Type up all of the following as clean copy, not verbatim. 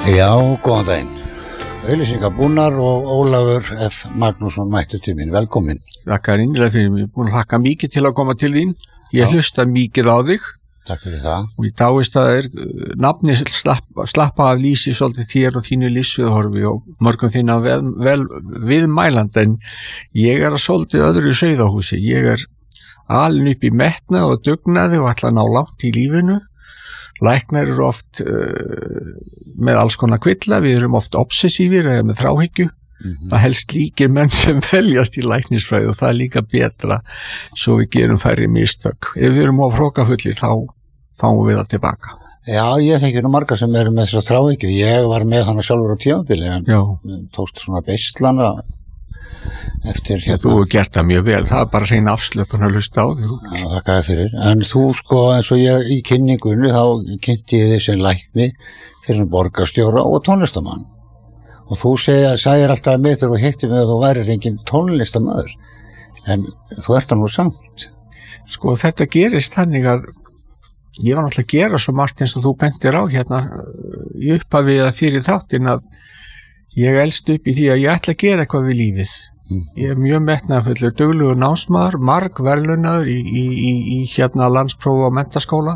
Já, góðan daginn. Auglýsingar búnar og Ólafur F. Magnússon mættur til mín. Velkomin. Þakkar innilega fyrir mig. Búin að hlakka mikið til að koma til þín. Ég hlusta mikið á þig. Takk fyrir það. Og ég dáist að nafni slappa af lýsi svolítið þér og þínu lífsviðhorfi og mörgum þína vel viðmælandi, en ég að svolítið öðru í Sauðahúsi. Ég alin upp í metnað og dugnaði og ætla að ná langt í lífinu. Læknar eru oft með alls konar kvilla, við erum oft obsessífir eða með þráhyggju. Það helst líkir menn sem veljast í læknisfræði og það líka betra svo við gerum færri mistök. Ef við erum of hrókafullir þá fáum við það tilbaka. Já, ég þekki nú marga sem eru með þess að þráhyggju. Ég var með hana sjálfur á tímabili en tókst svona beislana eftir hérna. Þú hefur gert það mjög vel, það bara hrein afslöpun að hlusta á þig. Já, þakka þér fyrir. En þú sko, eins og ég í kynningunni, þá kynnti ég þig sem lækni fyrir borgarstjóra og tónlistamann. Og þú sagðir alltaf að mig þegar þú hittir mig að þú værir engin tónlistamæður. En þú ert það nú samt. Sko, þetta gerist þannig að ég var náttúrulega að gera svo margt eins og þú bentir á hérna í upphafi eða fyrir þáttinn að ég elst upp í því að ég ætla að gera eitthvað við lífið. Ég mjög metnaðarfullur, duglegur námsmaður, marg verðlaunaður í hérna landsprófi á menntaskóla.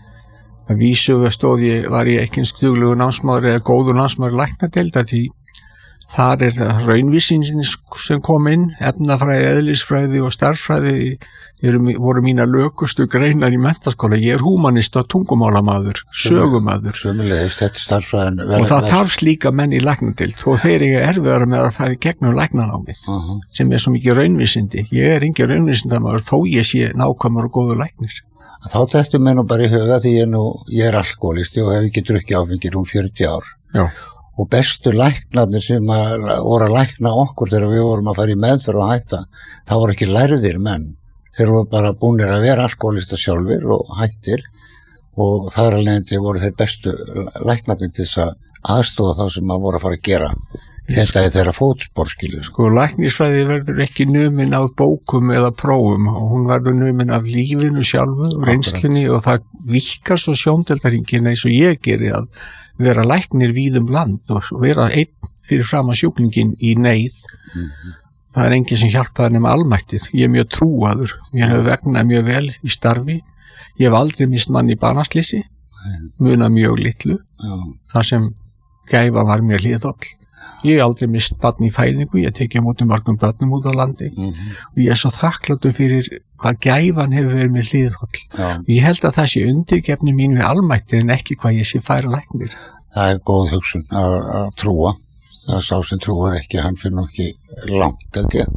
Að vísu var ég ekki eins duglegur námsmaður eða góður námsmaður læknadeild, því þar raunvísindin sem kom inn, efnafræði, eðlisfræði og starffræði voru mína lökustu greinar í menntaskóla. Ég humanist og tungumálamaður, sögumaður. Sömulegist, þetta starffræðin. Og það þarf slíka menn í læknadeild og þeir eru erfiðara með að fara í gegnum læknanámið, sem svo mikið raunvísindi. Ég engin raunvísindamaður þó ég sé nákvæmur og góður læknir. Þá dettur mér nú bara í huga því ég alkoholisti og hef ekki drukkið áfengi 40 ár. Já. Og bestu læknarnir sem voru að lækna okkur þegar við vorum að fara í meðferð og hætta, það voru ekki lærðir menn. Þeir voru bara búnir að vera alkoholista sjálfir og hættir og þar að leiðandi voru þeir bestu læknarnir til þess að aðstofa þá sem að voru að fara að gera. Þetta þeirra fótspor, skilur. Sko, læknisfræði verður ekki numin af bókum eða prófum og hún verður numin af lífinu sjálfu, reynslunni og það virkar svo sjóndeldaringin eins og ég geri að vera læknir víðum land og vera einn fyrir fram að sjúklingin í neyð. Það enginn sem hjálpaði nema almættið. Ég mjög trúaður. Ég hef vegnað mjög vel í starfi. Ég hef aldrei mist mann í banaslýsi. Munað mjög litlu. Það sem gæfa var mér hliðholl. Ég hef aldrei mist barn í fæðingu. Ég tekið móti mörgum börnum út á landi. Og ég svo þakkláttur fyrir hvað gæfan hefur verið mér hliðholl. Ég held að það sé undirgefni mín við almættið en ekki hvað ég sé færa læknir. Það góð hugsun að trúa. Það sá sem trúar ekki, hann fyrir nú ekki langt, held ég.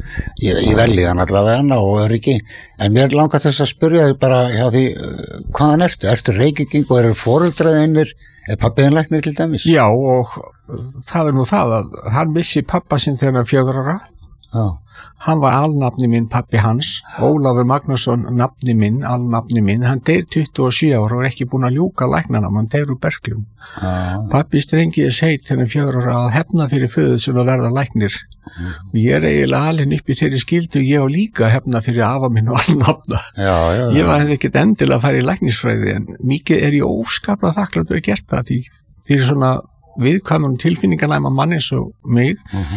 Ég velji hann allavega og öryggi. En mér langar þess að spyrja þig bara hjá því, hvaðan ertu? Ertu Reykvíking og eru foreldraðinir, pabbiðin læknir til dæmis? Já, og það nú það að hann vissi pappa sinn þegar hann 4 ára. Já. Hann var alnafni minn, pappi hans, Ólafur Magnússon, nafni minn, alnafni minn. Hann deyr 27 ára og ekki búin að ljúka læknanám, hann deyr úr berklum. Pappi strengiði seit þegar 4 ára að hefna fyrir föðu sem að verða læknir. Og ég eiginlega alinn upp í þeirri skildu, ég og líka hefna fyrir afa minn og alnafna. Ég var ekkert endilega að fara í læknisfræði, en mikið ég óskaplega þakklátur að gert það, því fyrir svona viðkvæmum tilfinninganæma manni eins og mig,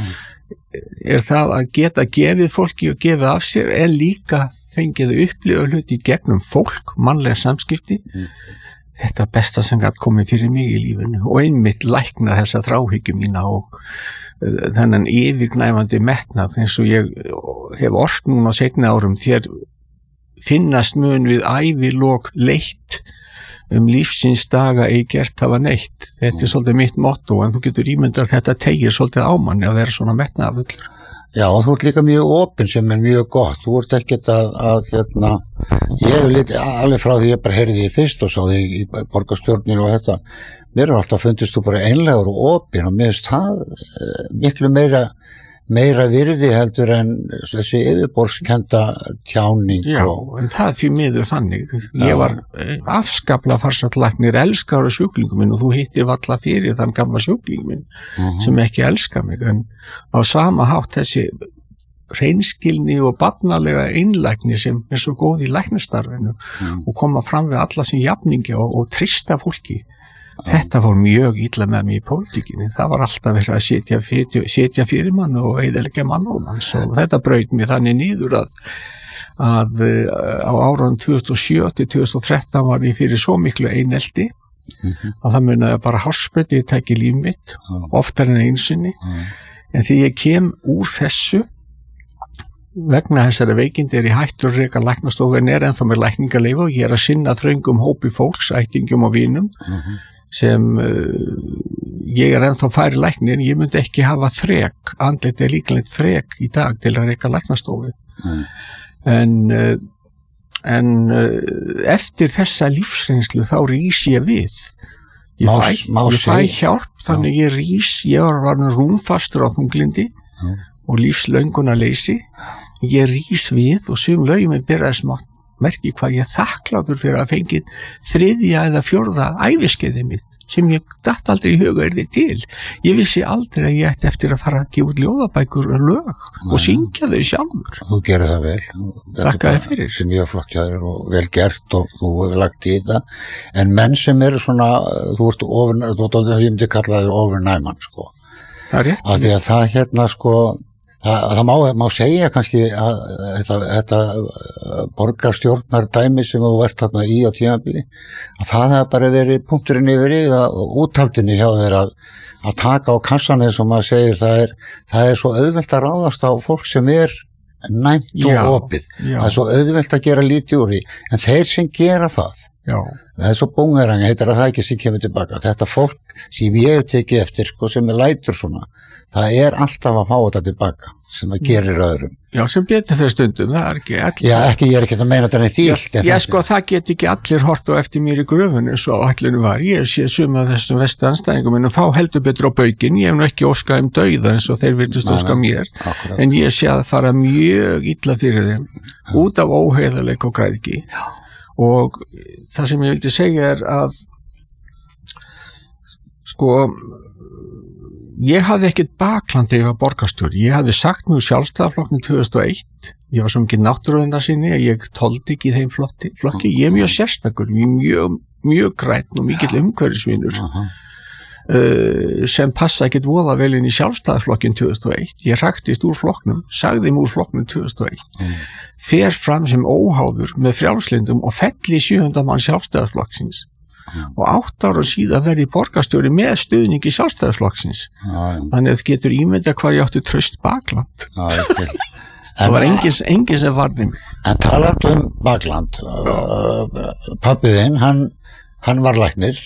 það að geta gefið fólki og gefið af sér en líka fengið að upplifa hluti gegnum fólk, mannlega samskipti. Þetta besta sem gæti komið fyrir mig í lífinu og einmitt lækna þessa þráhyggju mína og þennan yfirgnæfandi metnað eins og ég hef ort núna á seinni árum þér finnast mun við ævilok leitt lífsins daga gert hafa neitt. Þetta svolítið mitt motto en þú getur ímyndað þetta tegir svolítið á manni að vera svona metnaðarfullur. Já, og þú ert líka mjög opinn sem mjög gott. Þú ert ekkert að ég hef alveg frá því ég bara heyrði því fyrst og sá því í borgarstjórnir og þetta. Mér alltaf fundist þú bara einlegur og opinn og mér finnst það miklu meira virði heldur en þessi yfirborðskennda tjáning. Já, en það því miður þannig. Ég var afskaplega farsæll læknir, elskar á sjúklingum minn og þú hittir varla fyrir þann gamla sjúklingum minn sem ekki elskar mig. En á sama hátt þessi hreinskilni og barnalega einlægni sem svo góð í læknistarfinu og koma fram við alla sem jafningi og trista fólki. Þetta fór mjög illa með mig í pólitíkinni. Það var alltaf verið að setja fyrir mann og eyðileggja mann og manns og þetta braut mér þannig niður að á árunum 2007 til 2013 var ég fyrir svo miklu einelti að það munaði bara hársbreytti ég tæki líf mitt oftar en einsinni en því ég kem úr þessu vegna þessari veikindi ég hættur að reka læknastofu en ennþá með lækningaleyfi og ég að sinna þröngum hópi fólks, ættingjum og vinum sem ég ennþá færi læknir en ég myndi ekki hafa þrek, andlit líkanlegt þrek í dag til að reka læknastofu en eftir þessa lífsreynslu þá rís ég við ég fæ hjálp þannig ég rís, ég var rúmfastur á þunglindi og lífslöngunarleysi ég rís við og sum lögum mig byrjaði smátt merki hvað ég þakklátur fyrir að fengið 3. eða 4. æviskeiði mitt sem ég datt aldrei í huga þið til. Ég vissi aldrei að ég ætti eftir að fara að gefa út ljóðabækur og lög og syngja þau sjálfur. Þú gerir það vel. Þakka þér fyrir. Þetta er mjög flott hjá þér og vel gert og þú hefur lagt í það. En menn sem eru svona, þú myndi kalla þau overnæman, sko. Það er rétt. Af því að það hérna, sko, það má segja kannski að þetta borgarstjórnar dæmi sem þú ert þarna í á tímabili að það hefði bara verið punkturinn yfir í það úthaldinni hjá þeir að taka á kassan eins og maður segir það er svo auðvelt að ráðast á fólk sem er næmt og opið það er svo auðvelt að gera lítið úr því en þeir sem gera það er svo búngerang heitir að það ekki sem kemur tilbaka þetta fólk sem ég hef tekið eftir sko, sem er lætur svona það er alltaf að fá þetta tilbaka sem það gerir öðrum. Já, sem betur fyrir stundum, það er ekki allir. Já, ég er ekki að meina þetta neitt þýlt. Já, sko, það get ekki allir hort á eftir mér í gröfunni eins og allinu var. Ég sé suma af þessum vestu anstæðingum minn og fá heldur betur á baukinn. Ég hef nú ekki óskað dauða eins og þeir virtust óskað mér. Akkurat. En ég sé að fara mjög illa fyrir þeim út af óheiðarleik og græðgi. Og það sem ég vildi segja er að sko ég hafði ekkert bakland þegar ég var borgarstjóri. Ég hafði sagt mjög Sjálfstæðisflokknum 2001. Ég var svo mikið náttúruvendarsinni að ég tóldi ekki í þeim flokki. Ég er mjög sérstakur, mjög grænn og mikill umhverfisvinur sem passa ekkert voða vel inn í Sjálfstæðisflokkin 2001. Ég hraktist úr flokknum, sagði mig úr flokknum 2001. Fer fram sem óháður með frjálslindum og fell í 7. mann Sjálfstæðisflokksins. Og 8 ára síðan verði borgarstjóri með stuðningi Sjálfstæðisflokksins þannig að þú getur ímynda hvað ég átti traust bakland það var engin sem varði mig En talandi bakland pabbiðinn, hann var læknir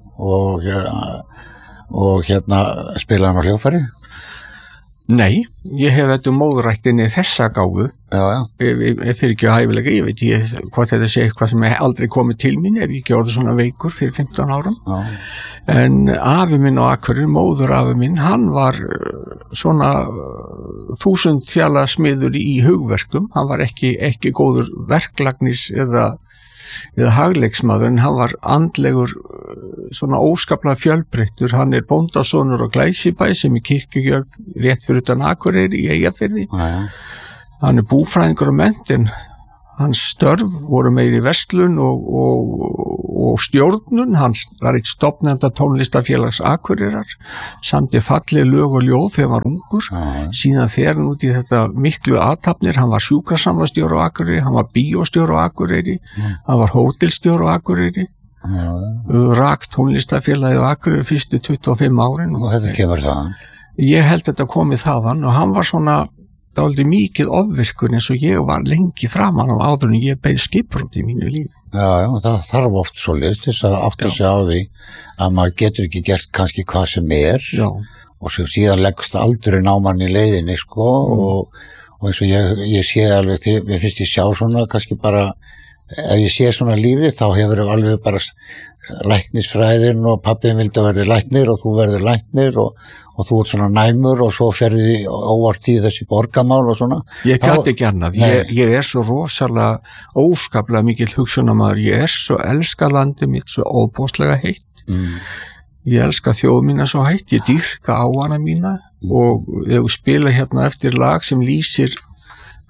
og hérna spilaði hann á hljóðfæri Nei, ég hef þetta móðurættinni þessa gáfu ég fyrir ekki að hæfilega, ég veit ég hvort þetta sé eitthvað sem er aldrei komið til mín ef ég ekki orðið svona veikur fyrir 15 árum en afi minn á Akureyri, móður afi minn hann var svona 1000 fjalla smiður í hugverkum, hann var ekki góður verklagnis eða hagleiksmaður en hann var andlegur svona óskaplega fjölbreyttur hann er bóndasonur á Glæsibæ sem er kirkjugjörð rétt fyrir utan Akureyri í Eyjafirði hann er búfræðingur og menntinn hans störf voru meiri verslun og stjórnun hann var eitt stofnenda tónlistafélags Akureyrar samti fallið lög og ljóð þegar hann var ungur síðan fer hann út í þetta miklu athafnir hann var sjúkrasamlastjóri á Akureyri hann var bíóstjóri á Akureyri hann var hótelstjóri á Akureyri rak tónlistafélagi á Akureyri fyrstu 25 árin og þetta kemur þaðan ég held þetta komið þaðan og hann var svona dálítið mikið ofvirkur eins og ég var lengi framan á áður en ég beið skipbrot í mínu lífi. Já, það þarf oft svoleiðis til þess að átta sig á því að maður getur ekki gert kannski hvað sem er og síðan leggst aldurinn á mann í leiðinni sko og eins og ég sé alveg því, mér finnst ég sjá svona kannski bara, ef ég sé svona lífið þá hefur alveg bara læknisfræðin og pappin vildi að verði læknir og þú verður læknir og þú ert svona næmur og svo ferði óvart í þessi borgamál og svona. Ég gæti ekki annað, ég er svo rosalega óskaplega mikill hugsunamaður, ég er svo elska landið mitt svo óbóðslega heitt, ég elska þjóð mína svo heitt, ég dýrka á hana mína og ef ég spila hérna eftir lag sem lýsir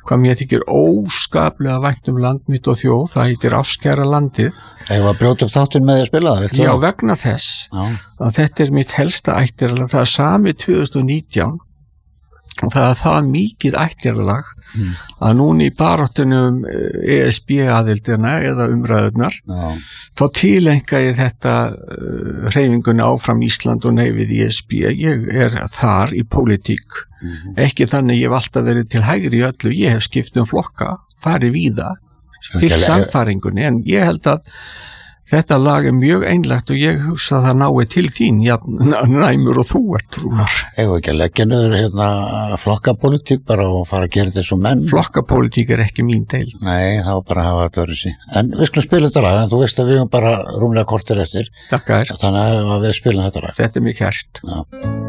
hvað mér þykir óskaplega vænt land mitt og þjóð, það heitir Áskæra landið. Eða að brjóta upp þáttinn með því að spila það, viltu það? Já, vegna þess að þetta mitt helsta ættirlag, það sami 2019 og það mikið ættirlag að núna í baráttunum ESB aðildina eða umræðurnar þá tilenga ég þetta hreyfingunni áfram Ísland og nei við ESB. Ég þar í pólitík, ekki þannig ég hef alltaf verið til hægri í öllu, ég hef skipt flokka, farið víða, fyllt sannfæringunni, en ég held að þetta lag mjög einlægt og ég hugsa að það nái til þín, næmur og þú ert trúnar. Eigum ekki að leggja niður flokkapólitík bara og fara að gera þetta svo menn? Flokkapólitík ekki mín deil. Nei, þá bara hafa þetta verið síðan. En við skulum spila þetta lag, en þú veist að við erum bara rúmlega kortir eftir. Þakka þér. Þannig að við spilum þetta lag. Þetta mjög kært. Já.